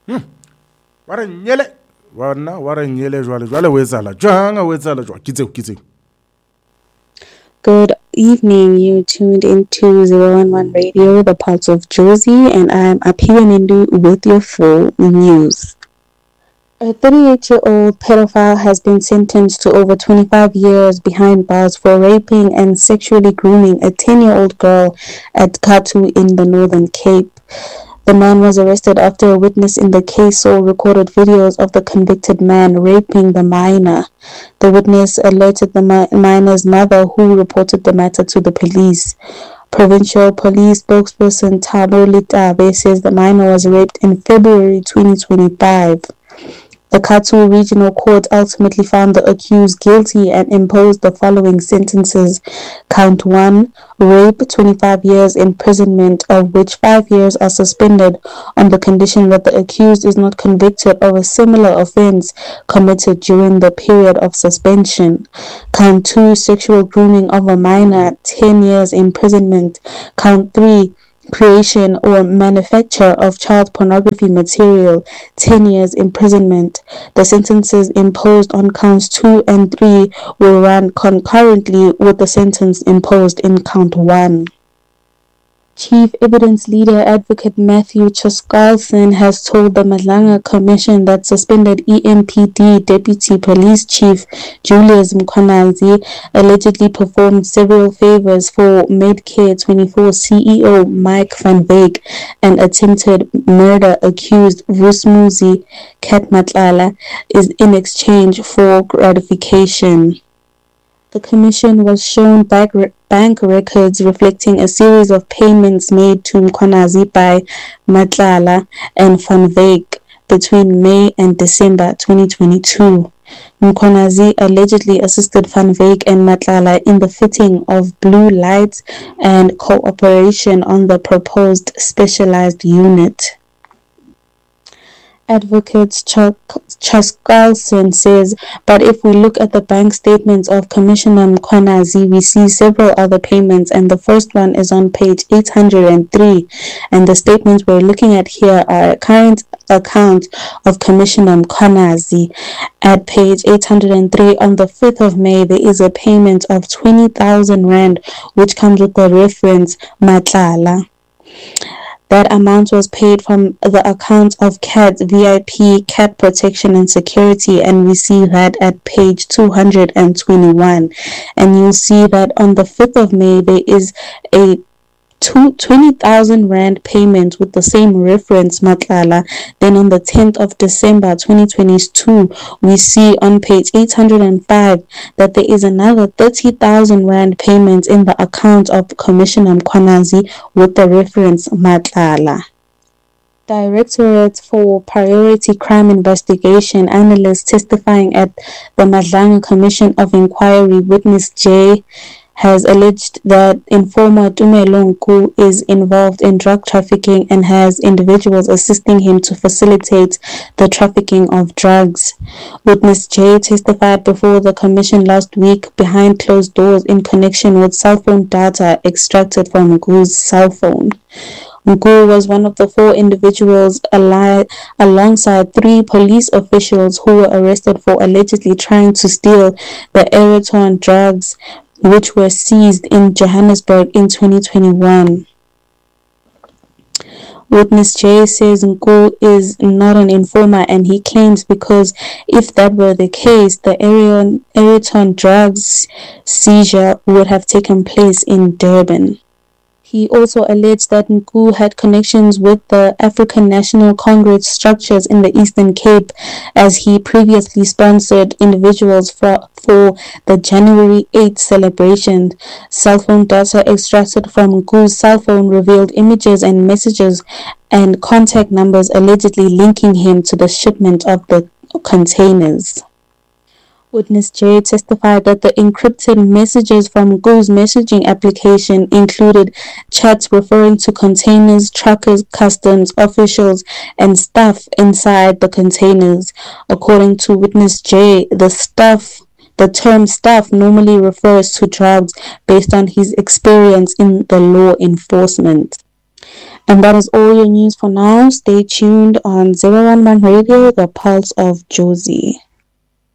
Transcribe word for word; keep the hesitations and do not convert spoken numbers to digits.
wa re nyele wana wa re nyele jwale jwale o etsala jwang o etsala jwa ke tseo ke tseo. Good evening. You tuned into zero one one Radio, the Pulse of Jozi, and I'm Aphiwe Nindu with your full news. A thirty-eight-year-old pedophile has been sentenced to over twenty-five years behind bars for raping and sexually grooming a ten-year-old girl at Kathu in the Northern Cape. The man was arrested after a witness in the case saw recorded videos of the convicted man raping the minor. The witness alerted the mi- minor's mother, who reported the matter to the police. Provincial Police spokesperson Thabo Letabe says the minor was raped in February twenty twenty-five. The Kathu Regional Court ultimately found the accused guilty and imposed the following sentences. Count one, rape, twenty-five years imprisonment, of which five years are suspended on the condition that the accused is not convicted of a similar offense committed during the period of suspension. Count two, sexual grooming of a minor, ten years imprisonment. Count three, creation or manufacture of child pornography material, ten years imprisonment. The sentences imposed on counts two and three will run concurrently with the sentence imposed in count one. Chief Evidence Leader Advocate Matthew Chaskalson has told the Madlanga Commission that suspended E M P D Deputy Police Chief Julius Mkhwanazi allegedly performed several favors for Medcare twenty-four C E O Mike van Wyk and attempted murder accused Vusmuzi Katmatlala is in exchange for gratification. The commission was shown bank, re- bank records reflecting a series of payments made to Mkhwanazi by Matlala and Van Wyk between May and December twenty twenty-two. Mkhwanazi allegedly assisted Van Wyk and Matlala in the fitting of blue lights and cooperation on the proposed specialized unit. Advocate Chuck Chaskalson says, but if we look at the bank statements of Commissioner Mkhwanazi, we see several other payments, and the first one is on page eight hundred three, and the statements we're looking at here are a current account of Commissioner Mkhwanazi. At page eight hundred three, on the fifth of May, there is a payment of twenty thousand rand, which comes with the reference Matlala. That amount was paid from the account of C A T V I P, C A T Protection and Security, and we see that at page two hundred twenty-one. And you'll see that on the fifth of May, there is a twenty thousand rand payment with the same reference, Matlala. Then on the tenth of December twenty twenty-two, we see on page eight hundred five that there is another thirty thousand rand payment in the account of Commissioner Mkhwanazi with the reference Matlala. Directorate for Priority Crime Investigation analysts testifying at the Madlanga Commission of Inquiry, witness J has alleged that informer Tumelo Nku is involved in drug trafficking and has individuals assisting him to facilitate the trafficking of drugs. Witness J testified before the commission last week behind closed doors in connection with cell phone data extracted from Nku's cell phone. Nku was one of the four individuals ali- alongside three police officials who were arrested for allegedly trying to steal the Ereton drugs, which were seized in Johannesburg in twenty twenty-one. Witness J says Nku is not an informer, and he claims because if that were the case, the Ereton drugs seizure would have taken place in Durban. He also alleged that Nku had connections with the African National Congress structures in the Eastern Cape, as he previously sponsored individuals for, for the January eighth celebration. Cell phone data extracted from Nku's cell phone revealed images and messages and contact numbers allegedly linking him to the shipment of the containers. Witness J testified that the encrypted messages from Nku's messaging application included chats referring to containers, truckers, customs officials, and staff inside the containers. According to Witness J, the staff The term staff normally refers to drugs based on his experience in the law enforcement. And that is all your news for now. Stay tuned on zero one one Radio, the Pulse of Jozi.